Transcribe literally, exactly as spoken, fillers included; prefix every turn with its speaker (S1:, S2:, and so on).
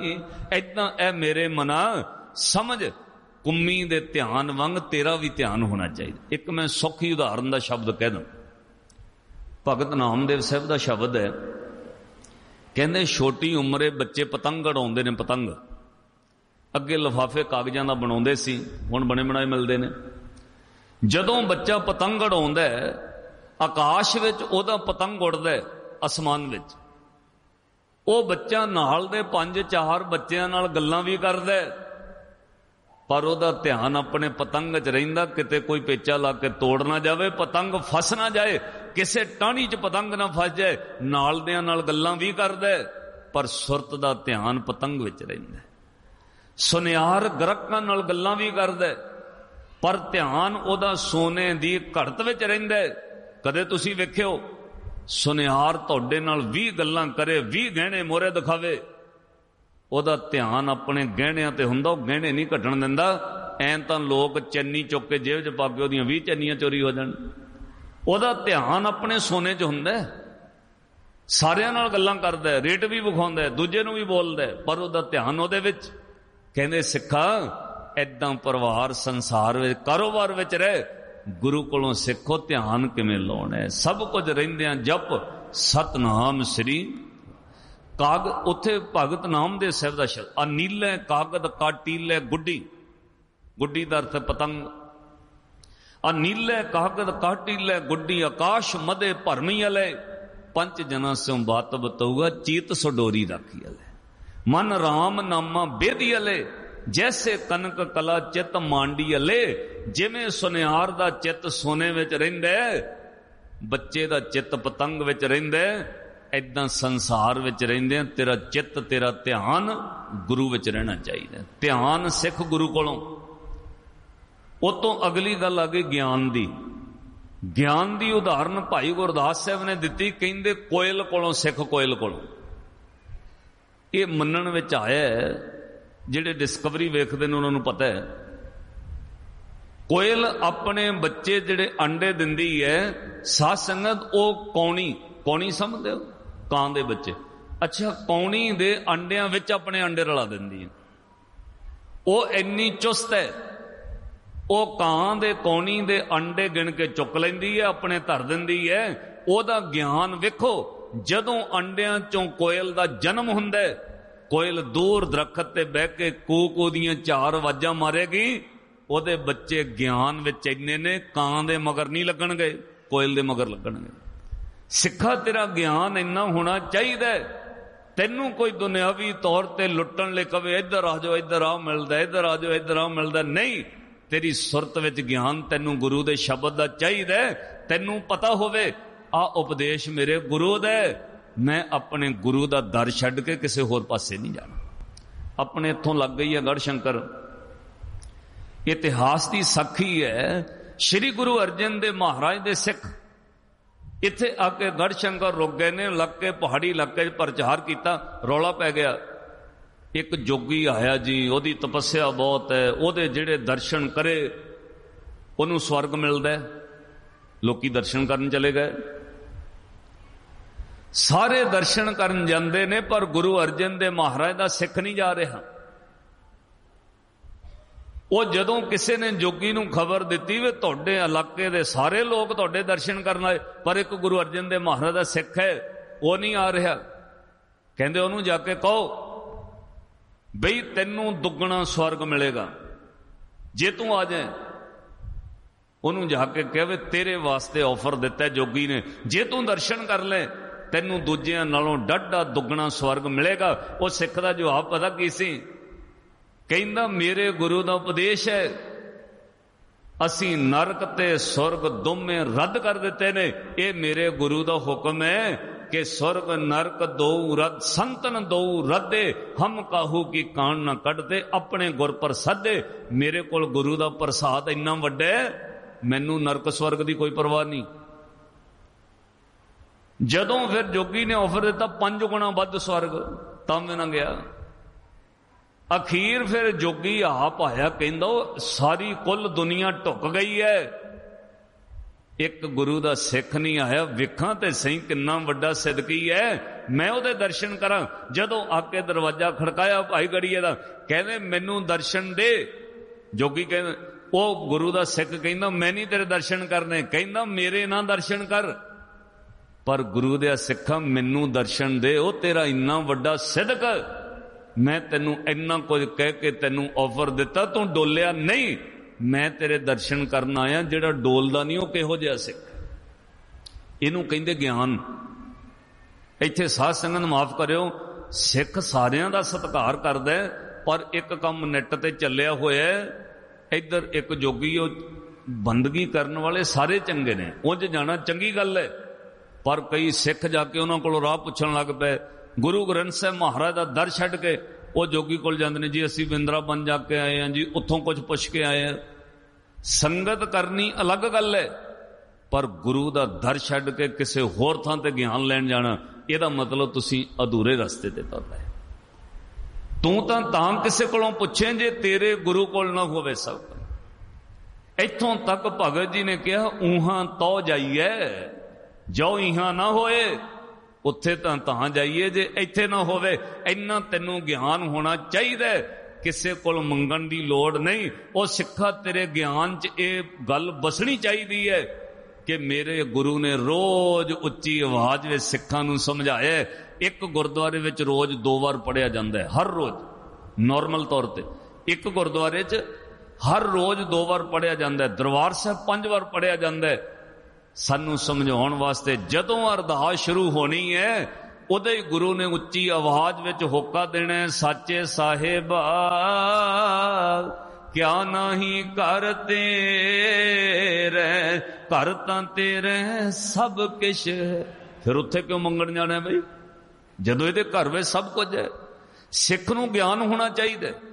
S1: ही ऐदां ए मेरे मना समझ कुम्मी दे ध्यान वांग तेरा भी ध्यान होना चाहिए। एक मैं सौखी उदाहरण का शब्द कह दूं, भगत नामदेव साहब का शब्द है, कहते छोटी उम्रे बच्चे पतंग उड़ाउंदे ने। पतंग अगे लिफाफे कागजां दा बनाउंदे सी, हुण बने बनाए मिलदे ने। जदों बच्चा पतंग उड़ाउंदा है आकाश विच ओहदा पतंग उड़दा है आसमान विच, ਉਹ ਬੱਚਾ ਨਾਲ ਦੇ ਪੰਜ ਚਾਰ ਬੱਚਿਆਂ ਨਾਲ ਗੱਲਾਂ ਵੀ ਕਰਦਾ ਪਰ ਉਹਦਾ ਧਿਆਨ ਆਪਣੇ ਪਤੰਗ 'ਚ ਰਹਿੰਦਾ, ਕਿਤੇ ਕੋਈ ਪੇਚਾ ਲਾ ਕੇ ਤੋੜ ਨਾ ਜਾਵੇ, ਪਤੰਗ ਫਸ ਨਾ ਜਾਏ, ਕਿਸੇ ਟਾਹਣੀ 'ਚ ਪਤੰਗ ਨਾ ਫਸ ਜਾਏ। ਨਾਲ ਦਿਆਂ ਨਾਲ ਗੱਲਾਂ ਵੀ ਕਰਦਾ ਪਰ ਸੁਰਤ ਦਾ ਧਿਆਨ ਪਤੰਗ ਵਿੱਚ ਰਹਿੰਦਾ। ਸੁਨਿਆਰ ਗ੍ਰਕਾਂ ਨਾਲ ਗੱਲਾਂ ਵੀ ਕਰਦਾ ਪਰ ਧਿਆਨ ਉਹਦਾ ਸੋਨੇ ਦੀ ਘੜਤ ਵਿੱਚ ਰਹਿੰਦਾ। ਕਦੇ ਤੁਸੀਂ ਵੇਖਿਓ ਸੁਨਿਆਰ ਤੁਹਾਡੇ ਨਾਲ ਵੀਹ ਗੱਲਾਂ ਕਰੇ, ਵੀਹ ਗਹਿਣੇ ਮੋਹਰੇ ਦਿਖਾਵੇ, ਉਹਦਾ ਧਿਆਨ ਆਪਣੇ ਗਹਿਣਿਆਂ ਤੇ ਹੁੰਦਾ, ਉਹ ਗਹਿਣੇ ਨਹੀਂ ਘਟਣ ਦਿੰਦਾ। ਐਂ ਤਾਂ ਲੋਕ ਚੰਨੀ ਚੁੱਕ ਕੇ ਜੇਬ 'ਚ ਪਾ ਕੇ ਉਹਦੀਆਂ ਵੀਹ ਚੰਨੀਆਂ ਚੋਰੀ ਹੋ ਜਾਣ, ਉਹਦਾ ਧਿਆਨ ਆਪਣੇ ਸੋਨੇ 'ਚ ਹੁੰਦਾ। ਸਾਰਿਆਂ ਨਾਲ ਗੱਲਾਂ ਕਰਦਾ, ਰੇਟ ਵੀ ਵਿਖਾਉਂਦਾ, ਦੂਜੇ ਨੂੰ ਵੀ ਬੋਲਦਾ, ਪਰ ਉਹਦਾ ਧਿਆਨ ਉਹਦੇ ਵਿੱਚ। ਕਹਿੰਦੇ ਸਿੱਖਾ ਏਦਾਂ ਪਰਿਵਾਰ ਸੰਸਾਰ ਵਿੱਚ ਕਾਰੋਬਾਰ ਵਿੱਚ ਰਹਿ, गुरु कोलों सिखो ध्यान किवें लाउणा है। सब कुछ रहिंदियां जप सतनाम श्री काग। उत्थे भगत नामदेव साहब दा शब्द अनीले कागद काटीले गुड्डी, गुड्डी दा अर्थ पतंग। अनीले कागद काटीले गुड्डी आकाश मदे भरमी अले, पंच जना स्यों बात बतऊगा चीत सडोरी राखी अले। मन राम नामा बेदी अले, जैसे कनक कला चित मांडी अले। जिमें सुनियार दा चित सोने विच रहिंदा, बच्चे दा चित पतंग विच रहिंदा, ऐदां संसार विच रहिंदे तेरा चित तेरा ध्यान गुरु विच रहना चाहिए। ध्यान सिख गुरु कोलों। उतों अगली गल आ गई ज्ञान दी। ज्ञान दी उदाहरण भाई गुरदास साहब ने दिती, कहंदे कोयल कोलों सिख, कोयल कोलों। ये मनण विच आया है, ਜਿਹੜੇ डिस्कवरी ਵੇਖਦੇ ਨੇ ਉਹਨਾਂ ਨੂੰ ਪਤਾ ਹੈ ਕੋਇਲ ਆਪਣੇ ਬੱਚੇ ਜਿਹੜੇ ਅੰਡੇ ਦਿੰਦੀ ਹੈ ਸਾਧ ਸੰਗਤ, ਉਹ ਕੌਣੀ, ਕੌਣੀ ਸਮਝਦੇ ਹੋ ਕਾਂ ਦੇ ਬੱਚੇ। ਅੱਛਾ, ਕੌਣੀ ਦੇ ਅੰਡਿਆਂ ਵਿੱਚ ਆਪਣੇ ਅੰਡੇ ਰਲਾ ਦਿੰਦੀ ਹੈ। ਉਹ ਇੰਨੀ ਚੁਸਤ ਹੈ, ਉਹ ਕਾਂ ਦੇ ਕੌਣੀ ਦੇ ਅੰਡੇ ਗਿਣ ਕੇ ਚੁੱਕ ਲੈਂਦੀ ਹੈ, ਆਪਣੇ ਧਰ ਦਿੰਦੀ ਹੈ। ਉਹਦਾ ਗਿਆਨ ਵੇਖੋ, ਜਦੋਂ ਅੰਡਿਆਂ ਚੋਂ ਕੋਇਲ ਦਾ ਜਨਮ ਹੁੰਦਾ ਹੈ, कोयल दूर दरखत ते बह के कूक ओदियां चार आवाजां मारेगी, ओदे बच्चे ज्ञान विच इन्ने ने कां दे मगर नहीं लगणगे, कोयल दे मगर लगणगे। सिखा तेरा ज्ञान इन्ना होना चाहिए, तैनू कोई दुनियावी तौर ते लुट्टण ले कवे इधर आ जाओ, इधर आ मिलदा, इधर आ जाओ, इधर आ मिलदा, नहीं। तेरी सुरत विच ज्ञान तैनू गुरु दे शब्द दा चाहिए। तैनू पता होवे आ उपदेश मेरे गुरु दे, मैं अपने गुरु का दर छड्ड के किसी होर पासे नहीं जाना। अपने इत्थों लग गई है गढ़ शंकर। इतिहास की साखी है, श्री गुरु अर्जन देव महाराज दे सिख इत्थे आके गढ़ शंकर रुक गए ने, लग के पहाड़ी इलाके प्रचार किया, रौला पै गया। एक जोगी आया जी, ओदी तपस्या बहुत है, ओदे जिहड़े दर्शन करे उन्होंने स्वर्ग मिलता है। लोकी दर्शन करन चले गए, सारे दर्शन करन जांदे ने, पर गुरु अर्जन देव महाराज दा सिख नहीं जा रहा। वो जदों किसी ने जोगी नूं खबर दिती वे तुहाडे इलाके दे सारे लोग तुहाडे दर्शन करन आए, पर एक गुरु अर्जन देव महाराज दा सिख है वो नहीं आ रहा। कहंदे ओनूं जाके कहो बई तैनूं दुगना स्वर्ग मिलेगा जे तू आ जाए। ओनूं जाके कहे तेरे वास्ते ऑफर दिता जोगी ने, जे तू दर्शन कर ले तैनू दूजियां नालों डाढा दुगना स्वर्ग मिलेगा। वो सिख दा जवाब पता की सी? कहंदा मेरे गुरु दा उपदेश है, असी नरक ते स्वर्ग दोवें रद्द कर दिते ने। ये मेरे गुरु दा हुक्म है कि स्वर्ग नरक दो रद्द, संतन दो रद्दे, हम काहू की कान न कढ़ते, अपने गुर प्रसादे। मेरे कोल गुरु दा प्रसाद इन्ना वड्डा है, मैनू नरक स्वर्ग दी कोई परवाह नहीं। जदों फिर जोगी ने ऑफर दिता पंज गुणा वध स्वर्ग, तब भी ना गया। अखीर फिर जोगी आप आया, कहंदा सारी कुल दुनिया ढुक गई है, एक गुरु दा सिख नहीं आया। वेखां ते सही किन्ना वड्डा सिदकी है, मैं उहदे दर्शन करा। जदों आके दरवाजा खड़काया भाई गड़ीए दा, कहने मैनू दर्शन दे। जोगी कहने वो गुरु दा सिख कहंदा मैं नहीं तेरे दर्शन करने, कहंदा मेरे ना दर्शन कर। पर गुरु दे सिखा मैनू दर्शन दे, वो तेरा इन्ना वड्डा सिदक, मैं तेनू इन्ना कुछ कह के तेनू ऑफर दिता, तू डोलिया नहीं, मैं तेरे दर्शन करन आया। जिहड़ा डोलदा नहीं वो किहो जिहा सिख, इनू कहंदे ज्ञान। इत्थे साध संगत माफ करियो, सिख सारियां दा सत्कार करदा है, पर एक काम नैट ते चलिया होया है, इधर एक जोगी बंदगी करन वाले सारे चंगे ने, उंज जाना चंगी गल है, पर कई सिख जाके उन्होंने को राह पुछण लग पे। गुरु ग्रंथ साहिब महाराज का दर छड्ड के वो जोगी कोल जांदे ने, जी असीं बिंद्राबन जाके आए हैं जी, उत्थों कुछ पुछ के आए हैं। संगत करनी अलग गल है, पर गुरु का दर छड्ड के किसी होर थां ते ज्ञान लैण जाना, इहदा मतलब तुसीं अधूरे रस्ते ते तुर रहे। तू तां तां किसी कोलों पुछे जे तेरे गुरु कोल ना होवे सब। इत्थों तक भगत जी ने कहा ऊहां तो जाइए, जो इहां ना होए उत्थे तां तां जाइए, जे इत्थे ना होवे। इन्ना तैनू ज्ञान होना चाहिए, किसे कोल मंगण दी लोड़ नहीं। वो सिखा तेरे ज्ञान च ये गल बसनी चाहिए है कि मेरे गुरु ने रोज उच्ची आवाज में सिखां नू समझाया। एक गुरुद्वारे विच रोज दो बार पढ़िया जाता है, हर रोज नॉर्मल तौर पर एक गुरुद्वारे च हर रोज दो बार पढ़िया जाता है। दरबार साहब पंज बार पढ़िया जाता है, सानू समझाउण वास्ते। जदों अरदास शुरू होनी है उदे ही गुरु ने उच्ची आवाज विच होका देना है, साचे साहिब क्या नहीं कर तेरे, घर तां तेरे सब किश। फिर उत्थे क्यों मंगण जाना है बई, जदों इहदे घर विच सब कुछ है। सिख नूं ज्ञान होना चाहिए।